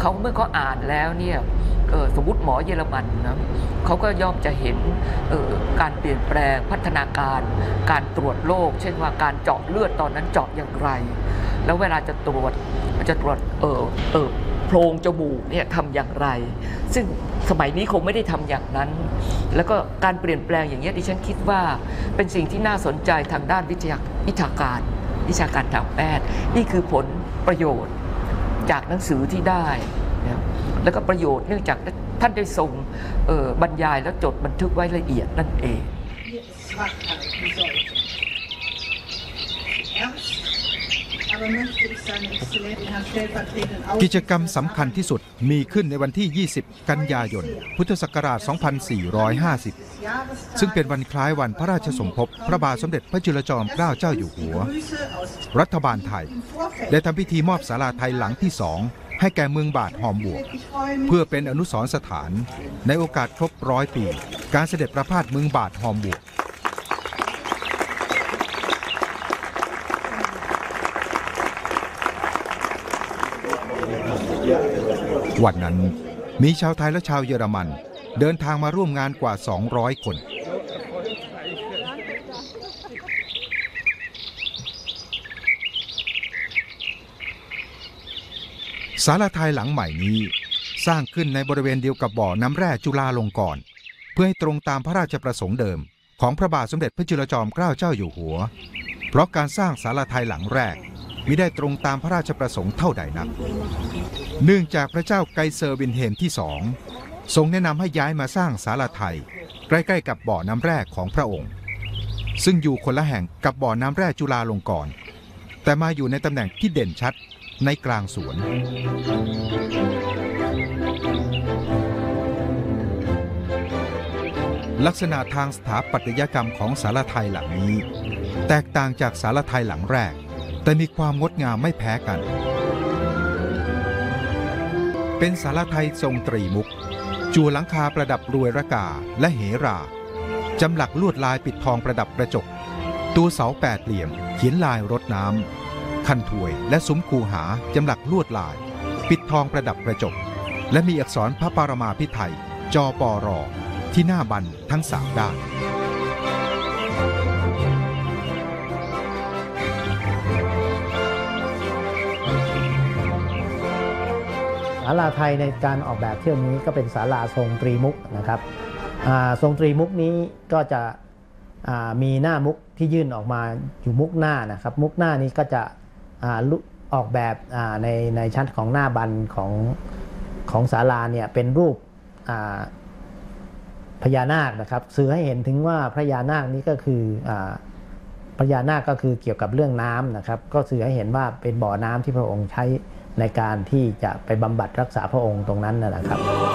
เขาเมื่อเขาอ่านแล้วเนี่ยสมมุติหมอเยอรมันนะเขาก็ย่อมจะเห็นการเปลี่ยนแปลงพัฒนาการตรวจโรคเช่นว่าการเจาะเลือดตอนนั้นเจาะอย่างไรแล้วเวลาจะตรวจโพรงจมูกเนี่ยทำอย่างไรซึ่งสมัยนี้คงไม่ได้ทำอย่างนั้นแล้วก็การเปลี่ยนแปลงอย่างนี้ดิฉันคิดว่าเป็นสิ่งที่น่าสนใจทางด้านวิชาการทางแพทย์นี่คือผลประโยชน์จากหนังสือที่ได้นะแล้วก็ประโยชน์เนื่องจากท่านได้ทรงบรรยายและจดบันทึกไว้ละเอียดนั่นเองกิจกรรมสำคัญที่สุดมีขึ้นในวันที่ 20 กันยายน พุทธศักราช 2450 ซึ่งเป็นวันคล้ายวันพระราชสมภพพระบาทสมเด็จพระจุลจอมเกล้าเจ้าอยู่หัว รัฐบาลไทยได้ทำพิธีมอบศาลาไทยหลังที่ 2 ให้แก่เมืองบาทหอมบวกเพื่อเป็นอนุสรณ์สถานในโอกาสครบ100 ปีการเสด็จประพาสเมืองบาทหอมบวกวันนั้นมีชาวไทยและชาวเยอรมันเดินทางมาร่วมงานกว่า 200 คนศาลาไทยหลังใหม่นี้สร้างขึ้นในบริเวณเดียวกับบ่อน้ำแร่จุฬาลงกรณ์เพื่อให้ตรงตามพระราชประสงค์เดิมของพระบาทสมเด็จพระจุลจอมเกล้าเจ้าอยู่หัวเพราะการสร้างศาลาไทยหลังแรกมิได้ตรงตามพระราชประสงค์เท่าใดนักเนื่องจากพระเจ้าไกเซอร์วินเฮมที่2ทรงแนะนำให้ย้ายมาสร้างศาลาไทยใกล้ๆกับบ่อน้ำแร่ของพระองค์ซึ่งอยู่คนละแห่งกับบ่อน้ำแร่จุฬาลงกรณ์แต่มาอยู่ในตำแหน่งที่เด่นชัดในกลางสวนลักษณะทางสถาปัตยกรรมของศาลาไทยหลังนี้แตกต่างจากศาลาไทยหลังแรกแต่มีความงดงามไม่แพ้กันเป็นศาลาไทยทรงตรีมุกจั่วหลังคาประดับรวยระกาและเหราจำหลักลวดลายปิดทองประดับกระจกตัวเสาแปดเหลี่ยมเขียนลายรดน้ำคันถวยและซุ้มคูหาจำหลักลวดลายปิดทองประดับกระจกและมีอักษรพระปรมาภิไธยจปรที่หน้าบันทั้ง3ด้านศาลาไทยในการออกแบบเที่ยวนี้ก็เป็นศาลาทรงตรีมุกนะครับทรงตรีมุกนี้ก็จะมีหน้ามุกที่ยื่นออกมาอยู่มุกหน้านะครับมุกหน้านี้ก็จะออกแบบในชั้นของหน้าบันของศาลาเนี่ยเป็นรูปพญานาคนะครับสื่อให้เห็นถึงว่าพญานาคนี้ก็คือพญานาคก็คือเกี่ยวกับเรื่องน้ำนะครับก็สื่อให้เห็นว่าเป็นบ่อน้ำที่พระองค์ใช้ในการที่จะไปบำบัดรักษาพระองค์ตรงนั้นนะครับ